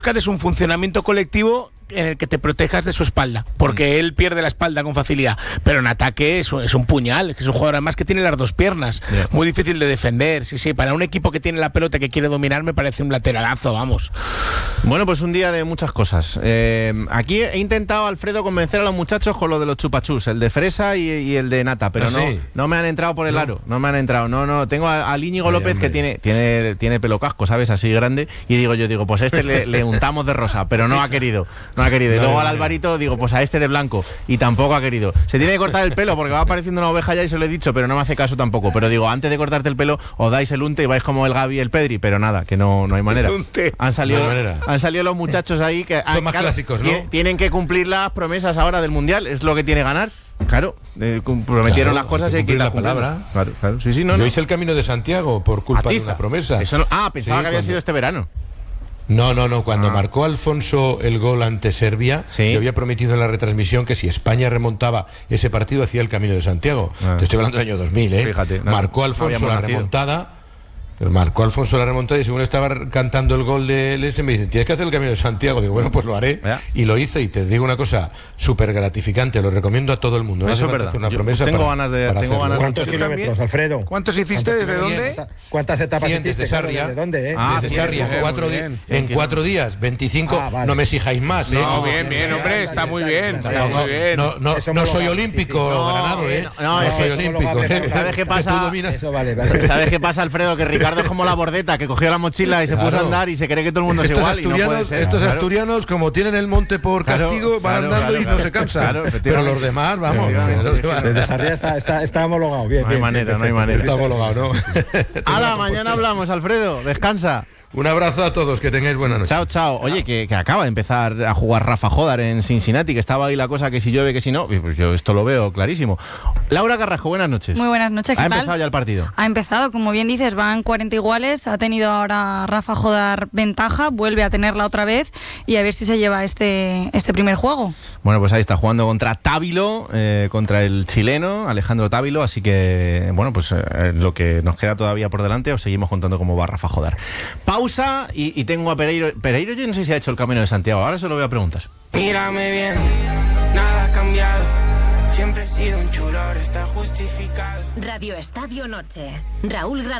es un funcionamiento colectivo en el que te protejas de su espalda, porque él pierde la espalda con facilidad, pero en ataque es un puñal, es un jugador además que tiene las dos piernas, muy difícil de defender. Sí, para un equipo que tiene la pelota que quiere dominar me parece un lateralazo, vamos. Bueno, pues un día de muchas cosas. Aquí he intentado, Alfredo, convencer a los muchachos con lo de los chupachus, el de fresa y el de nata, pero no me han entrado por el aro, no me han entrado. No, tengo al Íñigo López, que tiene pelo casco, ¿sabes? Así grande, y digo, pues a este le untamos de rosa, pero no ha querido. Y luego al Alvarito digo, pues a este de blanco, y tampoco ha querido. Se tiene que cortar el pelo porque va apareciendo una oveja ya, y se lo he dicho, pero no me hace caso tampoco. Pero digo, antes de cortarte el pelo, os dais el unte y vais como el Gavi y el Pedri, pero nada, que no hay manera. Han salido los muchachos ahí que son más clásicos, ¿no? Tienen que cumplir las promesas ahora del Mundial, es lo que tiene ganar. Claro, prometieron las cosas y hay que cumplir la palabra. Claro. Sí, Yo hice el Camino de Santiago por culpa de una promesa. Pensaba que había sido este verano. No. Cuando marcó Alfonso el gol ante Serbia, yo había prometido en la retransmisión que si España remontaba ese partido, hacía el Camino de Santiago. Te estoy hablando del año 2000, ¿eh? Fíjate, marcó Alfonso la remontada. Y según estaba cantando el gol de ese, me dicen, tienes que hacer el Camino de Santiago. Digo, bueno, pues lo haré. Y lo hice, y te digo una cosa súper gratificante, lo recomiendo a todo el mundo. Eso es verdad. Una promesa tengo ganas de ¿Cuántos kilómetros, Alfredo? ¿Cuántos hiciste? ¿Desde dónde? ¿Cuántas etapas hiciste? Desde Sarria. ¿De dónde? Desde Sarria, en 4 días, 25. Vale. No me exijáis más, ¿eh? No, bien, hombre, está muy bien. No soy olímpico, Granado, ¿eh? No soy olímpico. ¿Sabes qué pasa? ¿Sabes qué pasa, Alfredo? Que Ricardo es como la bordeta, que cogió la mochila y se puso a andar y se cree que todo el mundo es igual, y no puede ser. Estos asturianos, como tienen el monte por castigo, van andando y no se cansan. Pero los demás, vamos. Desde Sarria está homologado. Bien, no hay manera. Está homologado, ¿no? ¡Hala, mañana hablamos, Alfredo! Descansa. Un abrazo a todos, que tengáis buena noche. Chao. Oye, que acaba de empezar a jugar Rafa Jodar en Cincinnati, que estaba ahí la cosa que si llueve, que si no, pues yo esto lo veo clarísimo. Laura Carrasco, buenas noches. Muy buenas noches, ¿qué tal? ¿Ha empezado ya el partido? Ha empezado, como bien dices, van 40 iguales, ha tenido ahora Rafa Jodar ventaja, vuelve a tenerla otra vez, y a ver si se lleva este primer juego. Bueno, pues ahí está jugando contra Távilo, contra el chileno Alejandro Távilo, así que, bueno, pues lo que nos queda todavía por delante, os seguimos contando cómo va Rafa Jodar. Pausa y tengo a Pereiro. Pereiro, yo no sé si ha hecho el Camino de Santiago, ahora se lo voy a preguntar. Mírame bien, nada ha cambiado. Siempre he sido un chulo, ahora está justificado. Radio Estadio Noche. Raúl Granado.